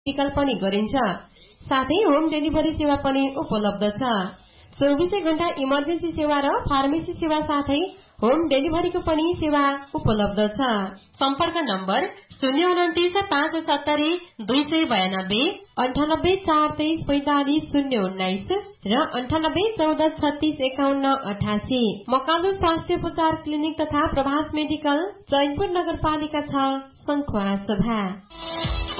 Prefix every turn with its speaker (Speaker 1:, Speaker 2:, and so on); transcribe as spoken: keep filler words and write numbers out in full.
Speaker 1: Medical पनि गरिन्छ। साथै होम डेलिभरी सेवा पनि उपलब्ध छ। चौबीसै घण्टा इमर्जेन्सी सेवा र फार्मेसी सेवा साथै होम डेलिभरीको पनि सेवा उपलब्ध छ। सम्पर्क नम्बर शून्य उन्तिस पाँच सत्तरी दुई सय बयानब्बे अन्ठानब्बे चार तेइस पैंतालिस शून्य उन्नाइस र अन्ठानब्बे चौध छत्तीस एकाउन्न अठासी। मकालु स्वास्थ्य उपचार क्लिनिक तथा प्रभास मेडिकल चैनपुर नगरपालिका छ, सङ्खुवासभा।